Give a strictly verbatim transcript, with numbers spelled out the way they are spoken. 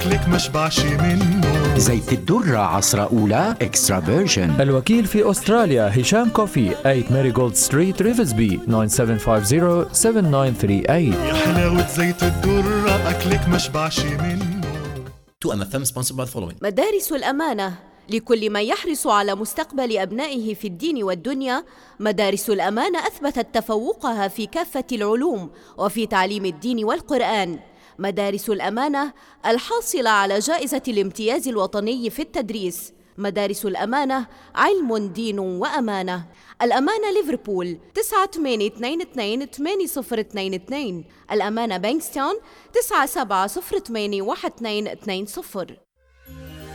أكلك مشبعش منه. زيت الدرة عصرة أولى إكسترا فيرجن. الوكيل في أستراليا هشام كوفي ثمانية ماريغولد ستريت ريفزبي تسعة سبعة خمسة صفر سبعة تسعة ثلاثة ثمانية. يا حلاوة زيت الدرة أكلك مشبعش منه. تو أم إف إم sponsored by the following. مدارس الأمانة لكل من يحرص على مستقبل أبنائه في الدين والدنيا. مدارس الأمانة أثبتت تفوقها في كافة العلوم وفي تعليم الدين والقرآن. مدارس الأمانة الحاصلة على جائزة الامتياز الوطني في التدريس. مدارس الأمانة علم دين وأمانة. الأمانة ليفربول تسعة ثمانية اثنين اثنين ثمانية صفر اثنين اثنين. الأمانة بانكستاون تسعة سبعة صفر ثمانية واحد اثنين اثنين صفر.